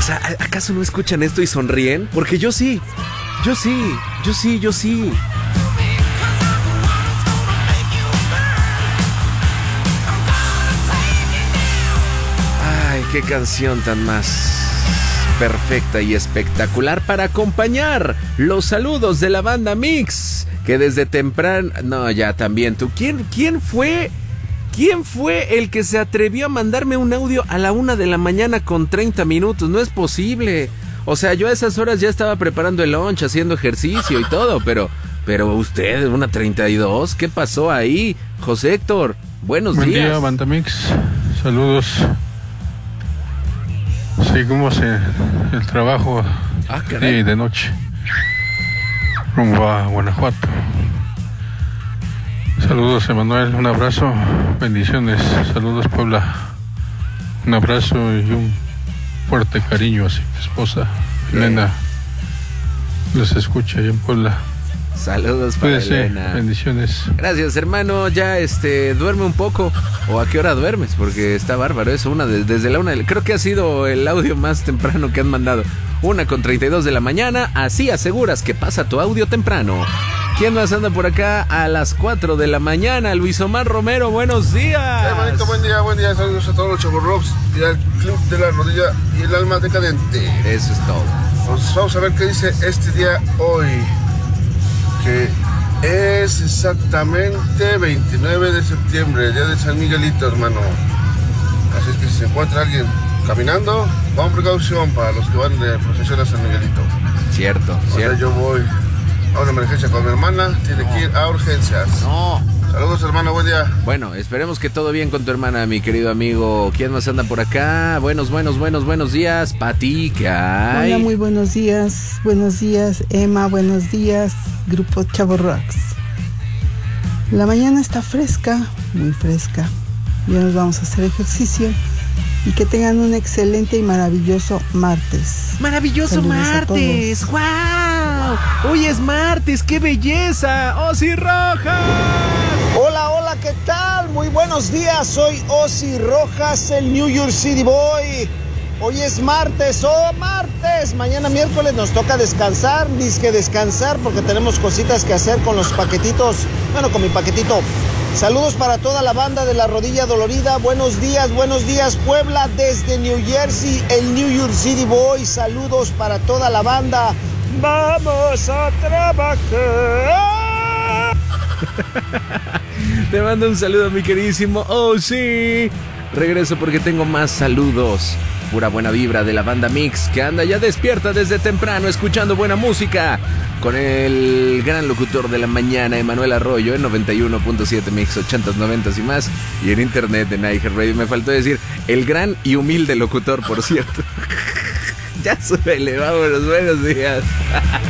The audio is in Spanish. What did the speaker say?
sea, ¿acaso no escuchan esto y sonríen? Porque yo sí. Yo sí. Ay, qué canción tan más perfecta y espectacular para acompañar los saludos de la banda Mix, que desde temprano... No, ya también tú. ¿Quién fue el que se atrevió a mandarme un audio a la 1 de la mañana con 30 minutos? No es posible. O sea, yo a esas horas ya estaba preparando el lunch, haciendo ejercicio y todo, pero usted, 1:32, ¿qué pasó ahí? José Héctor, buenos días. Buen día, banda Mix. Saludos. Seguimos el trabajo de día y de noche rumbo a Guanajuato. Saludos, Emanuel, un abrazo, bendiciones. Saludos, Puebla, un abrazo y un fuerte cariño hacia mi esposa Elena. Los escucha allá en Puebla. Saludos para Elena. Bendiciones. Gracias, hermano. Ya duerme un poco. ¿O a qué hora duermes? Porque está bárbaro eso. Desde la 1. Creo que ha sido el audio más temprano que han mandado. 1:32 de la mañana. Así aseguras que pasa tu audio temprano. ¿Quién más anda por acá a las 4 de la mañana? Luis Omar Romero, buenos días. Manito, buen día. Saludos a todos los chavorrox y al Club de la Rodilla y el Alma Decadente. Eso es todo. Pues vamos a ver qué dice este día hoy, que es exactamente 29 de septiembre, el día de San Miguelito, hermano. Así es que si se encuentra alguien caminando, con precaución para los que van de procesión a San Miguelito. Cierto. Yo voy a una emergencia con mi hermana, tiene que ir a urgencias. No. Saludos, hermano, buen día. Bueno, esperemos que todo bien con tu hermana, mi querido amigo. ¿Quién más anda por acá? Buenos días. Pati, ¿qué hay? Hola, muy buenos días. Buenos días, Emma. Buenos días, Grupo Chavo Rocks. La mañana está fresca, muy fresca. Ya nos vamos a hacer ejercicio. Y que tengan un excelente y maravilloso martes. ¡Maravilloso martes! ¡Guau! Hoy es martes, ¡qué belleza! ¡Ozzy Rojas! Hola, ¿qué tal? Muy buenos días, soy Ozzy Rojas, el New York City Boy. Hoy es martes, mañana miércoles nos toca descansar, descansar porque tenemos cositas que hacer con los paquetitos, con mi paquetito. Saludos para toda la banda de la Rodilla Dolorida, buenos días Puebla, desde New Jersey, el New York City Boy, saludos para toda la banda, vamos a trabajar. Te mando un saludo, mi queridísimo. Oh, sí. Regreso porque tengo más saludos. Pura buena vibra de la banda Mix, que anda ya despierta desde temprano escuchando buena música con el gran locutor de la mañana, Emanuel Arroyo, en 91.7 Mix, 80s, 90s y más, y en internet de iHeartRadio. Me faltó decir el gran y humilde locutor, por cierto. Ya súbele, vámonos, buenos días.